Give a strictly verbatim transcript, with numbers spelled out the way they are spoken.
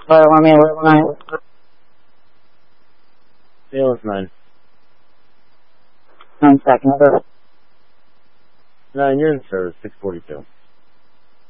What, want me to work on it? Yeah, it's nine. One second. Nine, you're in service, six forty-two.